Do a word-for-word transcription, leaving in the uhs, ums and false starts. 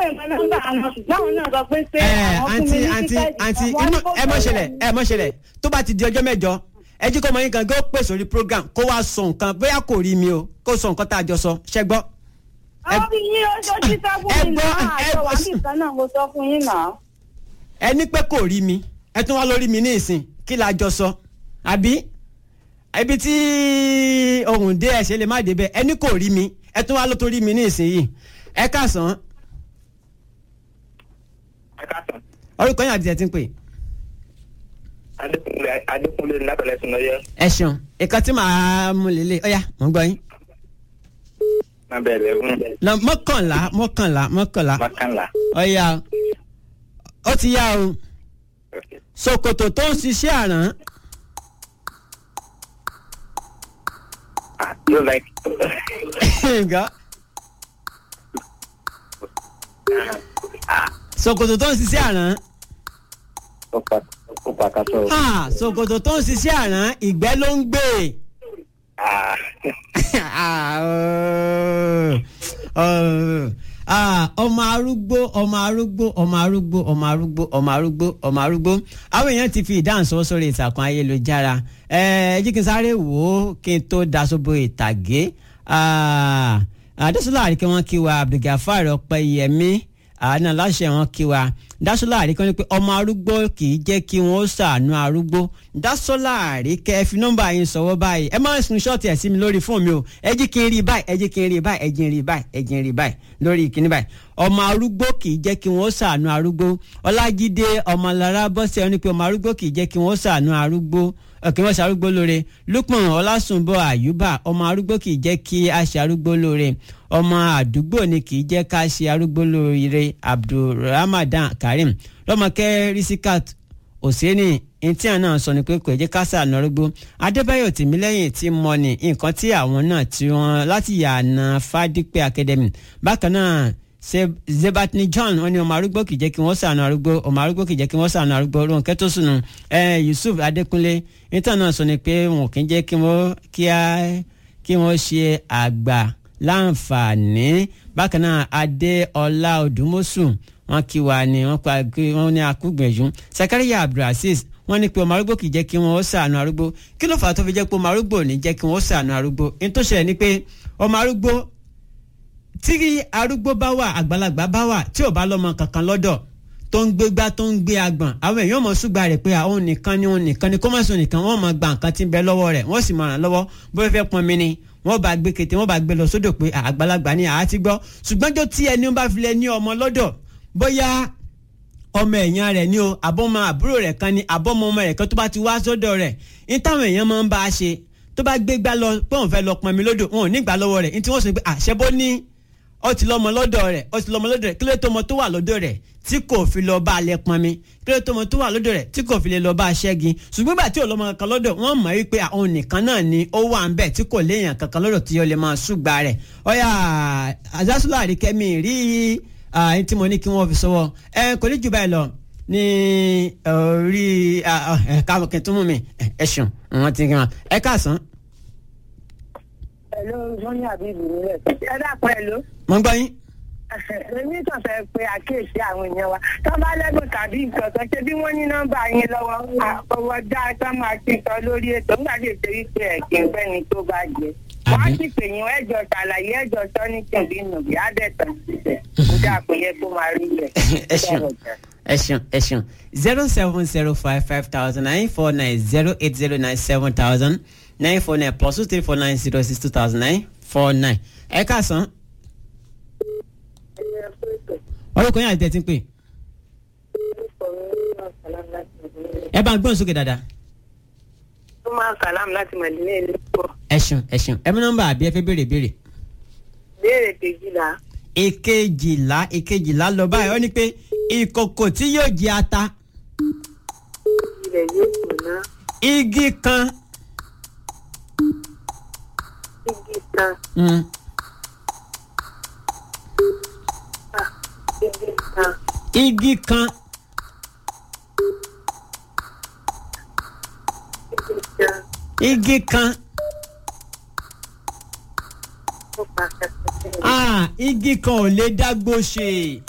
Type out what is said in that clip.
ìmọ̀ nọ́mbà àwọn ṣùgbọ́n àwọn náà sọ pé ṣé àwọn fún mi ní tíkẹ́ẹ̀tì. àǹtí inú ẹ mọ̀ ṣẹlẹ̀ ẹ mọ̀ ṣẹlẹ̀ tó bá ti di ọjọ́ mẹ́jọ ẹ jí kó mọ yín kan gbé pè sórí program kó wá sọ nǹkan bóyá kò rí mi o kó sọ nǹkan tá a jọ sọ ṣẹ gbọ́. àwọn yín oṣù títà fún mi náà àjọ wà nìkan náà mo sọ fún yín náà. ẹ ní pé kò rí mi ẹ tún wá lórí mi ní ìsìn kí la jọ sọ àbí ibi tí ohun dé ẹ ṣe lè má débẹ̀ ẹ ní kò rí mi ẹ tún wá ló tó rí mi ní ìsìn yìí ẹ káàsán. ẹ káàsán. orúkọ yín àti ẹ ti ń pè. adékúnlé adékúnlé látọ̀lẹ́ sùn lọ́yẹ́. ẹ ṣeun ìkan tí màá mú lélẹ̀ ọ̀yá mò ń gbọ́ yín. má bẹ̀rẹ̀ fún. lọ mọ́kànlá mọ́kànlá mọ́kànlá. mọ́kànlá. ọ̀yá ó ti yá o ṣòkòtò tó ń ṣiṣẹ́ àrán. ah you like. ṣòkòtò tó ń ṣiṣẹ́ àrán. ó pàkàtọ̀. ṣòkòtò tó ń ṣiṣẹ́ àrán ìgbẹ́ ló ń gbé. ọmọ arúgbó ọmọ arúgbó ọmọ arúgbó ọmọ arúgbó ọmọ arúgbó ọmọ arúgbó àwọn èèyàn ti fi ìdáhùn sọ sórí ìtàkùn ayélujára ẹ jí kí n sáré wò ó kí n tó daṣọbo ìtàgé adésọlá àríkẹ́ wọn kí wa abdulgafar ọpẹ́yẹmí àánà láṣẹ wọn kí wa dásọlá àríkẹ́ ni pé ọmọ arúgbó kì í jẹ́ kí wọ́n ṣàánú arúgbó dásọlá àríkẹ́ ẹ fi nọ́mbà yín sọ̀wọ́ báyìí ẹ máa ń sun ṣọ́ọ̀tì ẹ̀ sí mi lórí fóònù mi o ẹ jí kí n rí báyìí ẹ jí kí n rí báyìí ẹ jí n rí báyìí ẹ jí n rí báyìí lórí ìkíní báyìí ọmọ arúgbó kì í jẹ́ kí wọ́n ṣàánú arúgbó ọlájídé ọmọlára bọ́sẹ̀ ọ ní pé ọmọ arúgbó kì í jẹ́ kí wọ́n ṣàánú arúgbó kí wọ́n ṣàrúgbó lóore lukman ọlásùnbọ̀ àyùbá ọmọ arúgbó kì í jẹ́ kí a ṣàrúgbó lóore ọmọ àdúgbò ni kì í jẹ́ ká ṣe arúgbó lóore abdulrahman karim lọ́mọkẹ́ risikat òsínì ntí àná sọ ni pé kò jẹ́ ká ṣàánú arúgbó adébáyọ̀ tìmílẹ́yìn tí mọ ni nǹkan tí àwọn náà tí wọ́n láti yààna fadípẹ́ academy bákan náà zebatni john wọ́n ní ọmọ arúgbó kì í jẹ́ kí wọ́n ṣàánú arúgbó ọmọ arúgbó kì í jẹ́ kí wọ́n ṣàánú arúgbó Rónkẹ́ tó sùnù ẹ yusuf adékúnlé nítorí náà sọ ni pé wọn kì í jẹ́ kí wọ́n kí wọ́n ṣe àgbà láǹfààní bákan náà adéọlá odùmọ̀sù wọ́n kí wa ni wọ́n pa wọ́n ní akúgbẹ̀jú Zakaria abdulaziz wọ́n ní pé ọmọ arúgbó kì í jẹ́ kí wọ́n ṣàánú arúgbó kí ló fà á tó fi jẹ́ pé ọmọ arúgbó ò ní jẹ́ kí wọ́n ṣàánú arúgbó ní tó ṣẹlẹ̀ ni pé ọmọ arúgbó tí arúgbó bá wà àgbàlagbà bá wà tí ò bá lọ́mọ kankan lọ́dọ̀ tó ń gbégbá tó ń gbé agbọ̀n àwọn èèyàn mọ̀ ṣùgbà rẹ̀ pé àwọn nìkan ni òun nìkan ni kó má sùn nìkan wọ́n mọ̀ gba nǹkan tí ń bẹ lọ́wọ́ rẹ̀ wọ́n sì mọ̀ ràn lọ́wọ́ bóyá fẹ́ pọn mi ni wọ́n bá gbé kété wọ́n bá gbé lọ sódò pé àgbàlagbà ni àá ti gbọ́ ṣùgbọ́n tó tí ẹni bá filẹ̀ ní ọmọ lọ́dọ̀ bóyá ọmọ ẹ̀yàn rẹ̀ ni o àbọ̀mọ àbúrò rẹ̀ kan ni àbọ̀mọ ọmọ rẹ̀ kan tó bá ti wá sọ́dọ̀ rẹ̀ ní táwọn èèyàn máa ń bá a ṣe tó bá gbé gbá lọ pé òun fẹ́ lọ pọn mi lódò wọn ò ní gbà lọ́wọ́ rẹ̀ ní tí wọ́n sọ pé àṣẹbó ní ó ti lọ́mọ lọ́dọ̀ rẹ̀ ó ti lọ́mọ lọ́dọ̀ rẹ̀ kí ló tó mọ tó wà lọ́dọ̀ rẹ̀ tí kò fi lọ bá a lẹ pọn mi kí ló tó mọ tó wà lọ́dọ̀ rẹ̀ tí kò fi lè lọ bá a ṣẹ́gi ṣùgbọ́n gbà tí ò lọ́mọ kankan lọ́dọ̀ wọ́n mọ̀ wípé àwọn nìkan náà ni ó wà ń bẹ̀ tí kò léèyàn kankan lọ́dọ̀ tí ó lè máa ṣùgbà rẹ̀ ọ̀yà àjásùlá àríkẹ́mi rí ẹni tí mo ní kí wọ́n fi sọ́wọ́ ẹ kò ní jù báyìí lọ ní orí káwọn kí n tún mú mi ẹ ṣeun wọn ti gbọ́n ẹ káàsán. Hello, Johnny Abibu nílẹ̀. Ẹ dákun ẹ ló. mo ń gbọ́ yín. èmi kàn fẹ́ pe àkíyèsí àwọn èèyàn wa tó bá lẹ́gbọ̀n tàbí nǹkan kan ṣe bí wọ́n ní nọ́mbà yín lọ́wọ́ ọwọ́ dá tó máa ti sọ lórí ètò nígbà tí èsè wípé ẹ̀kí ń fẹ́ni tó bá jẹ. wọ́n á sì pè yín ẹ̀jọ̀ ṣàlàyé ẹ̀jọ̀ sọ ní tìǹbì nùbí àdẹ̀tàn síbẹ̀ nígbà kò yẹ kó máa rí rẹ̀. ẹ ṣeun ẹ ṣeun ẹ ṣeun zero seven zero five five thousand nine four nine zero eight zero nine seven thousand nine four nine plus two three four nine zero six two thousand nine four nine ẹ káàsán. orúkọ yín àti tẹ̀sí ń pè. ẹ bá ń gbọ́n sókè dáadáa. ó máa ń kàlámù láti Màdínà ìlú pọ̀. ẹ ṣeun ẹ ṣeun ẹ mú nọ́mbà àbí ẹ fẹ́ béèrè béèrè. béèrè kejìlá. èkejìlá èkejìlá lọ báyìí ó ní pé ìkòkò tí yóò jẹ ata. ilẹ̀ yóò kùn náà. igi kan. igi kan. Mm. igi kan. igi kan. igi kan. ó pàṣẹ fún mi. ah igi kan ò lè dágbó ṣe